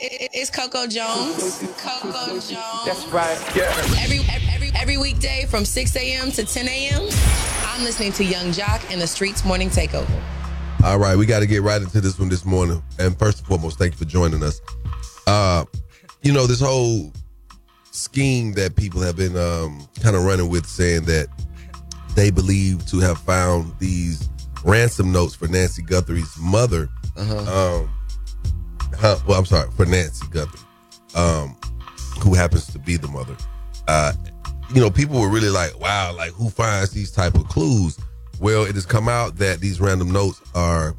It's Coco Jones. Coco Jones. That's right. Yeah. Every weekday from 6 a.m. to 10 a.m., I'm listening to Young Jock and the Streets Morning Takeover. All right, we got to get right into this one this morning. And first and foremost, thank you for joining us. This whole scheme that people have been kind of running with, saying that they believe to have found these ransom notes for Nancy Guthrie's mother. For Nancy Guthrie, who happens to be the mother. People were really like, wow, like who finds these type of clues? Well, it has come out that these random notes are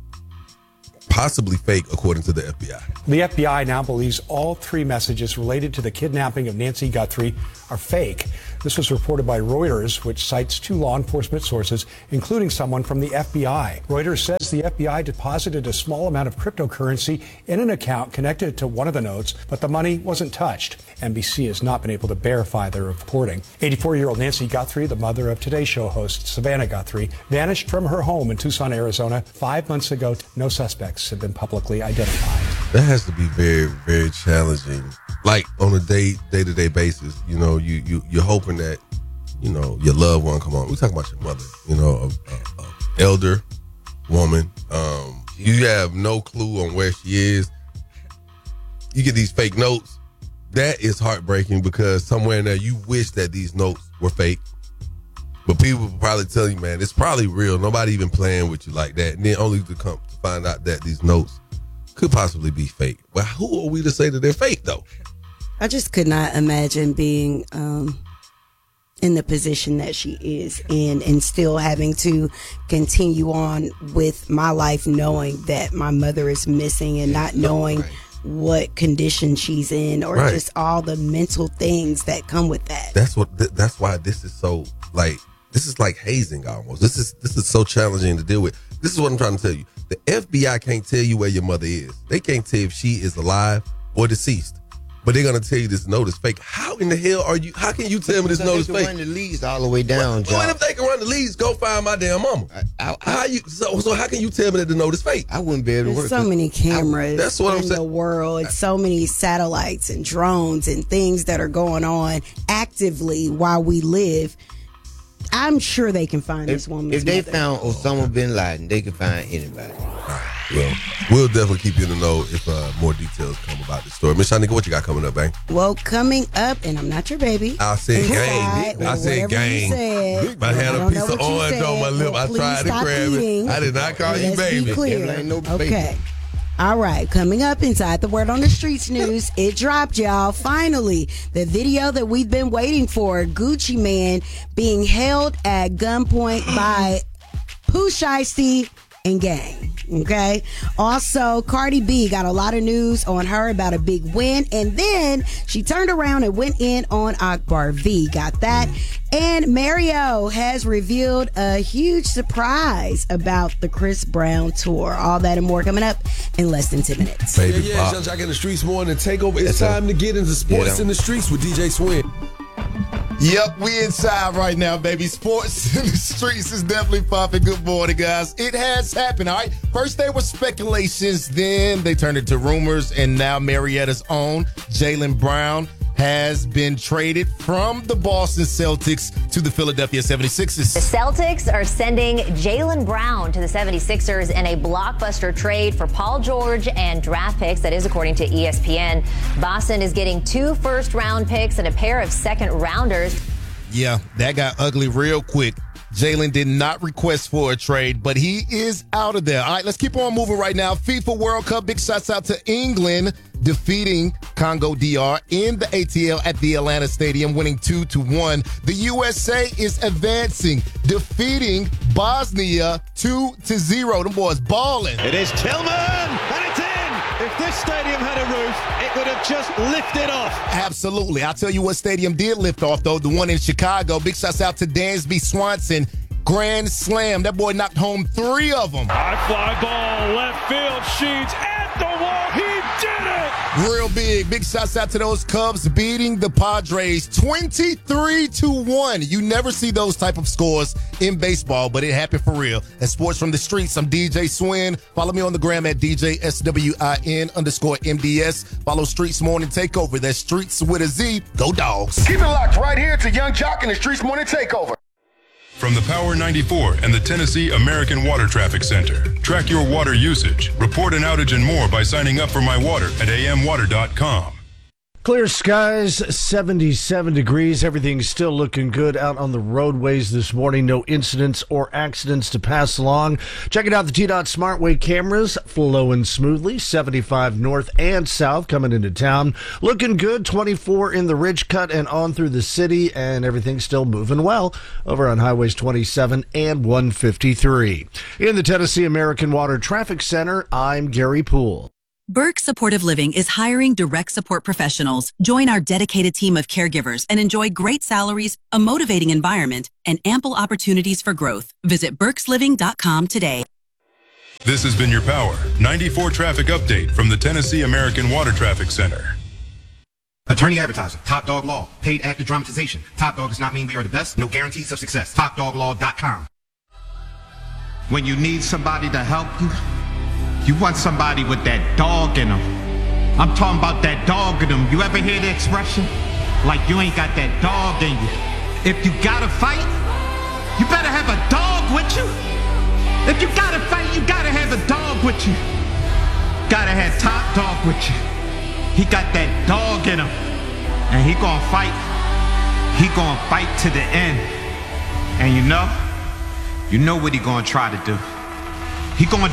possibly fake, according to the FBI. The FBI now believes all three messages related to the kidnapping of Nancy Guthrie are fake. This was reported by Reuters, which cites two law enforcement sources, including someone from the FBI. Reuters says the FBI deposited a small amount of cryptocurrency in an account connected to one of the notes, but the money wasn't touched. NBC has not been able to verify their reporting. 84-year-old Nancy Guthrie, the mother of Today Show host Savannah Guthrie, vanished from her home in Tucson, Arizona 5 months ago. No suspects have been publicly identified. That has to be very, very challenging. Like on a day-to-day basis, you're hoping that, your loved one come on. We're talking about your mother, a elder woman. You have no clue on where she is. You get these fake notes. That is heartbreaking because somewhere in there you wish that these notes were fake. But people will probably tell you, man, it's probably real. Nobody even playing with you like that. And then only to come to find out that these notes could possibly be fake. Well, who are we to say that they're fake, though? I just could not imagine being in the position that she is in and still having to continue on with my life knowing that my mother is missing and not knowing what condition she's in or just all the mental things that come with that. That's why this is so this is like hazing almost. This is so challenging to deal with. This is what I'm trying to tell you. The FBI can't tell you where your mother is. They can't tell if she is alive or deceased. But they're going to tell you this note is fake. How in the hell how can you tell me this note is fake? They can run the leads all the way down, John. Well, if they can run the leads, go find my damn mama. So how can you tell me that the note is fake? I wouldn't be able to work. There's so many cameras that's what in the world. It's so many satellites and drones and things that are going on actively while we live. I'm sure they can find this woman. If they found Osama bin Laden, they can find anybody. Well, we'll definitely keep you in the know if more details come about this story. Miss Shanika, what you got coming up, bang? Well, coming up, and I'm not your baby. I said gang. I said gang. I had a piece of orange on my lip. I tried to grab it. I did not call you baby. Be clear. Ain't no baby. Okay. All right, coming up inside the Word on the Streets news, it dropped, y'all. Finally, the video that we've been waiting for, Gucci Mane being held at gunpoint by Pooh Shiesty and gang. Okay. Also, Cardi B got a lot of news on her about a big win, and then she turned around and went in on Akbar V. Got that. And Mario has revealed a huge surprise about the Chris Brown tour. All that and more coming up in less than 10 minutes. Yeah, Young Jock in the Streets Morning Takeover. It's time to get into sports in the streets with DJ Swin. Yep, we inside right now, baby. Sports in the streets is definitely popping. Good morning, guys. It has happened, all right? First, they were speculations, then they turned into rumors, and now Marietta's own Jaylen Brown has been traded from the Boston Celtics to the Philadelphia 76ers. The Celtics are sending Jaylen Brown to the 76ers in a blockbuster trade for Paul George and draft picks. That is according to ESPN. Boston is getting 2 first-round picks and a pair of second-rounders. Yeah, that got ugly real quick. Jaylen did not request for a trade, but he is out of there. All right, let's keep on moving right now. FIFA World Cup, big shouts out to England defeating Congo DR in the ATL at the Atlanta Stadium, winning 2-1. The USA is advancing, defeating Bosnia 2-0. Them boys balling. It is Tillman, and it's in. If this stadium had a roof, it would have just lifted off. Absolutely. I'll tell you what stadium did lift off, though, the one in Chicago. Big shouts out to Dansby Swanson. Grand slam. That boy knocked home 3 of them. High fly ball, left field, Sheets at the wall. He did it! Real big. Big shouts out to those Cubs beating the Padres 23-1. You never see those type of scores in baseball, but it happened for real. At Sports from the Streets, I'm DJ Swin. Follow me on the gram at DJSWIN_MDS. Follow Streets Morning Takeover. That's Streets with a Z. Go Dogs. Keep it locked right here to Young Jock and the Streets Morning Takeover. From the Power 94 and the Tennessee American Water Traffic Center. Track your water usage, report an outage and more by signing up for My Water at amwater.com. Clear skies, 77 degrees. Everything's still looking good out on the roadways this morning. No incidents or accidents to pass along. Checking out the TDOT SmartWay cameras, flowing smoothly. 75 north and south coming into town. Looking good, 24 in the Ridge Cut and on through the city, and everything's still moving well over on highways 27 and 153. In the Tennessee American Water Traffic Center, I'm Gary Poole. Burke Supportive Living is hiring direct support professionals. Join our dedicated team of caregivers and enjoy great salaries, a motivating environment, and ample opportunities for growth. Visit BurksLiving.com today. This has been your Power 94 traffic update from the Tennessee American Water Traffic Center. Attorney advertising, Top Dog Law, paid actor dramatization. Top Dog does not mean we are the best, no guarantees of success. TopDogLaw.com. When you need somebody to help you, you want somebody with that dog in them. I'm talking about that dog in them. You ever hear the expression? Like you ain't got that dog in you. If you gotta fight, you better have a dog with you. If you gotta fight, you gotta have a dog with you. Gotta have Top Dog with you. He got that dog in him. And he gonna fight. He gonna fight to the end. And you know what he gonna try to do. He gonna